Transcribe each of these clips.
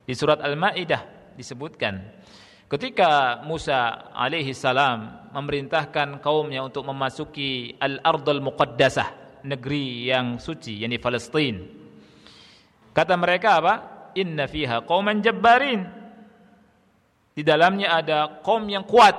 Di surat Al-Maidah disebutkan ketika Musa alaihi salam memerintahkan kaumnya untuk memasuki Al-Ardul Muqaddasah, negeri yang suci, yakni Palestina. Kata mereka apa? Inna fiha qauman jabbarin. Di dalamnya ada kaum yang kuat.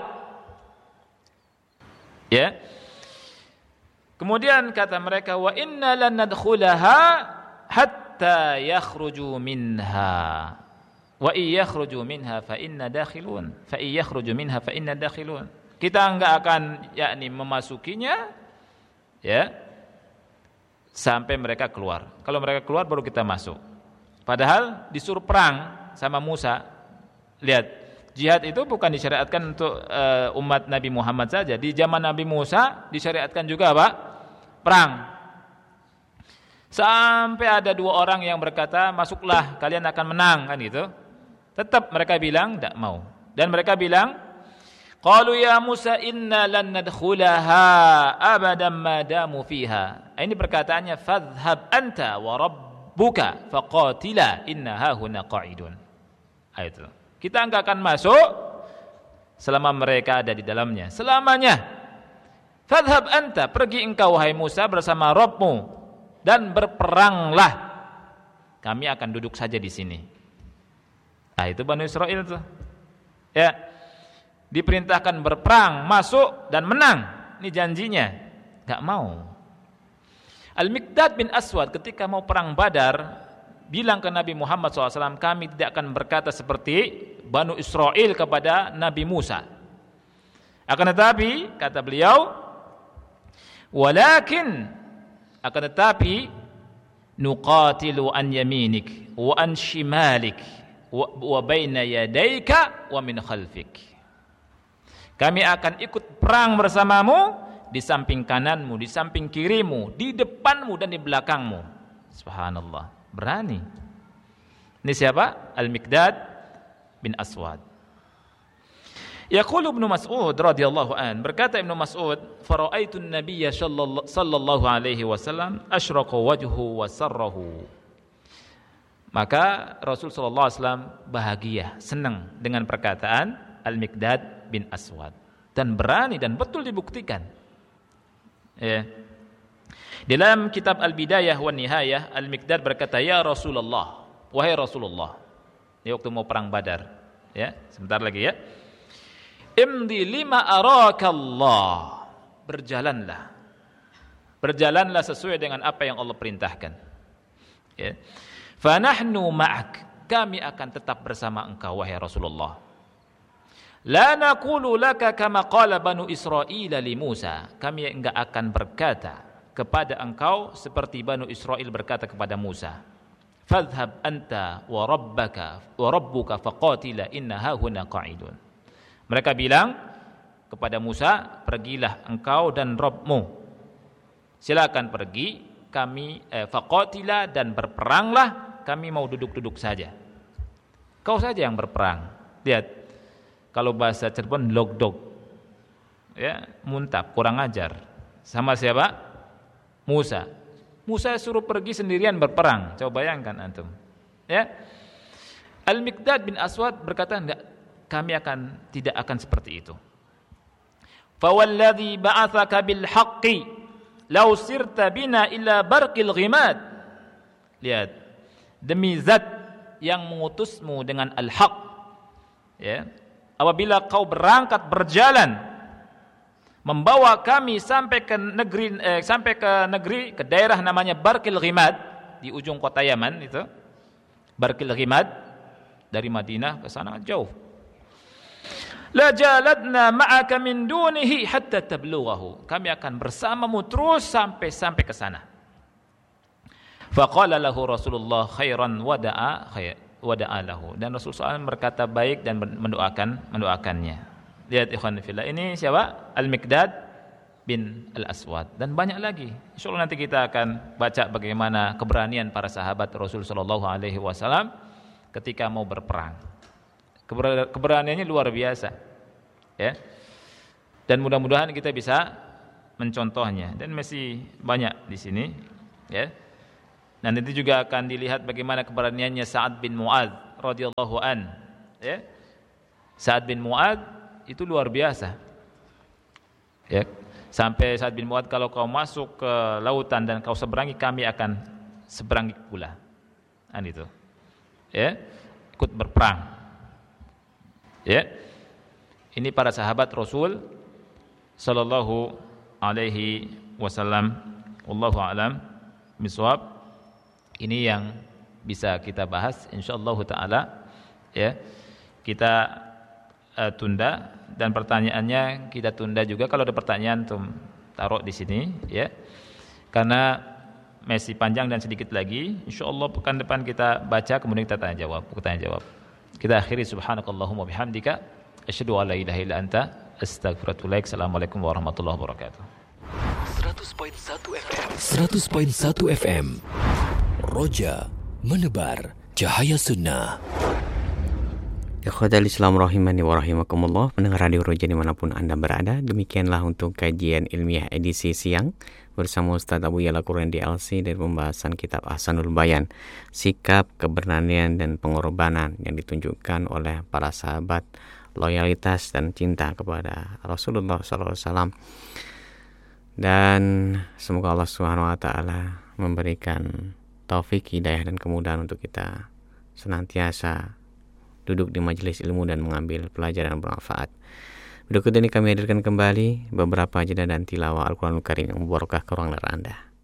Ya. Kemudian kata mereka, wa inna lan nadkhulaha hatta yakhruju minha. Wa iyakhruju minha fa inna dakhilun. Fa iyakhruju minha fa inna dakhilun. Kita enggak akan yakni memasukinya ya sampai mereka keluar. Kalau mereka keluar baru kita masuk. Padahal disuruh perang sama Musa. Lihat, jihad itu bukan disyariatkan untuk umat Nabi Muhammad saja. Di zaman Nabi Musa disyariatkan juga apa? Perang. Sampai ada 2 orang yang berkata, masuklah, kalian akan menang, kan gitu. Tetap mereka bilang tidak mau. Dan mereka bilang, qalu ya Musa inna lan nadkhulaha abadan ma damu fiha. Ini perkataannya, fadhhab anta wa rabbuka faqatila inna hahuna qa'idun. Itu. Kita enggak akan masuk selama mereka ada di dalamnya. Selamanya. Fadhhab anta, pergi engkau wahai Musa bersama Rabbmu dan berperanglah. Kami akan duduk saja di sini. Nah, itu Bani Israel tuh. Ya. Diperintahkan berperang, masuk dan menang. Ini janjinya. Enggak mau. Al-Miqdad bin Aswad ketika mau perang Badar bilang ke Nabi Muhammad SAW, kami tidak akan berkata seperti Banu Israel kepada Nabi Musa. Akan tetapi, kata beliau, walakin, akan tetapi, nuqatilu an yaminik, wa an shimalik, wa baina yadayka, wa min khalfik. Kami akan ikut perang bersamamu, di samping kananmu, di samping kirimu, di depanmu dan di belakangmu. Subhanallah. Berani. Ini siapa? Al-Miqdad bin Aswad. Yaqulu Ibnu Mas'ud radhiyallahu an, berkata Ibnu Mas'ud, fara'aitu an-nabiyya sallallahu alaihi wasallam asyraqa wajhuhu wa sarrahu. Maka Rasul sallallahu alaihi wasallam bahagia, senang dengan perkataan Al-Miqdad bin Aswad dan berani dan betul dibuktikan. Ya. Dalam kitab Al-Bidayah wa Nihayah, Al-Miqdad berkata, ya Rasulullah, wahai Rasulullah. Ini waktu mau perang Badar. Ya, sebentar lagi ya. Imdi lima arakallah. Berjalanlah. Berjalanlah sesuai dengan apa yang Allah perintahkan. Ya. Fa nahnu ma'ak. Kami akan tetap bersama engkau wahai Rasulullah. La naqulu laka kama qala Banu Israil li Musa. Kami enggak akan berkata kepada engkau seperti Banu Israel berkata kepada Musa. Fadhhab anta wa rabbuka faqatila inna hahuna qa'idun. Mereka bilang kepada Musa, pergilah engkau dan Rabbmu. Silakan pergi, kami faqatila dan berperanglah, kami mau duduk-duduk saja. Kau saja yang berperang. Lihat, kalau bahasa Cirebon logdog. Ya, muntap, kurang ajar. Sama siapa? Musa. Musa suruh pergi sendirian berperang. Coba bayangkan antum. Ya. Al-Miqdad bin Aswad berkata, enggak, kami tidak akan seperti itu. Fa walladzi ba'atsaka bil haqqi law sirta bina ila barqil ghimad. Lihat, demi zat yang mengutusmu dengan al-haq. Ya. Apabila kau berangkat berjalan membawa kami sampai ke negeri ke daerah namanya Barqil Ghimad di ujung kota Yaman itu. Barqil Ghimad dari Madinah ke sana jauh. La jaladna ma'aka min dunihi hatta tablughahu. Kami akan bersamamu terus sampai ke sana. Faqala lahu Rasulullah khairan wada'a lahu. Dan Rasulullah SAW berkata baik dan mendoakannya. Lihat ikhwan fillah, ini siapa? Al-Miqdad bin Al-Aswad dan banyak lagi. Insyaallah nanti kita akan baca bagaimana keberanian para sahabat Rasul sallallahu alaihi wasallam ketika mau berperang. Keberaniannya luar biasa. Ya. Dan mudah-mudahan kita bisa mencontohnya dan masih banyak di sini, ya. Dan itu juga akan dilihat bagaimana keberaniannya Sa'ad bin Mu'adz radhiyallahu an, ya. Sa'ad bin Mu'adz itu luar biasa. Ya. Sampai Sa'ad bin Mu'adz, kalau kau masuk ke lautan dan kau seberangi, kami akan seberangi pula. Itu. Ya. Ikut berperang. Ya. Ini para sahabat Rasul sallallahu alaihi wasallam. Wallahu a'lam bishawab. Ini yang bisa kita bahas insyaallah taala, ya. Kita tunda, dan pertanyaannya kita tunda juga. Kalau ada pertanyaan taruh di sini, ya. Karena masih panjang dan sedikit lagi. Insyaallah pekan depan kita baca, kemudian kita tanya jawab. Kita akhiri subhanakallahumma bihamdika asyhadu an la ilaha illa anta astaghfiruka wa atubu ilaik. Assalamualaikum warahmatullahi wabarakatuh. 100.1 FM Roja menebar cahaya sunnah. Ikhwatal Islam rahimani wa rahimakumullah, pendengar Radio Roja dimanapun Anda berada. Demikianlah untuk kajian ilmiah edisi siang bersama Ustaz Abu Yala Quran DLC dari pembahasan kitab Ahsanul Bayan, sikap, keberanian dan pengorbanan yang ditunjukkan oleh para sahabat, loyalitas dan cinta kepada Rasulullah SAW. Dan semoga Allah Subhanahu wa taala memberikan taufik, hidayah dan kemudahan untuk kita senantiasa duduk di majelis ilmu dan mengambil pelajaran bermanfaat. Berikut ini kami hadirkan kembali beberapa jeda dan tilawah Al-Quranul Karim yang membarakah ke ruang layar Anda.